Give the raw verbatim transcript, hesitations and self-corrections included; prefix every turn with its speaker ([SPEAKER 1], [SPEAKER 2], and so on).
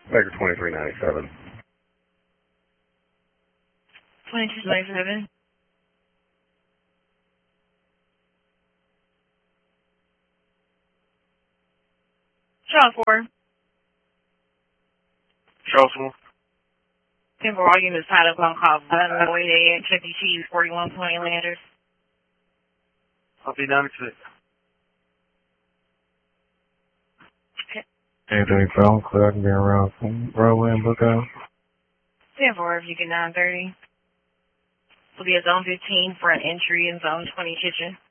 [SPEAKER 1] Baker twenty-three ninety-seven.
[SPEAKER 2] twenty-two ninety-seven. Charles four.
[SPEAKER 1] Charles four.
[SPEAKER 2] Temple all units tied up on call. eleven oh eight Chuck E. Cheese, forty-one twenty Landers.
[SPEAKER 1] Copy ninety-six.
[SPEAKER 3] Anthony Phone, clear to be around Roadway and Bookout.
[SPEAKER 2] ten four, if you get nine thirty. Will be a zone fifteen front entry and zone twenty kitchen.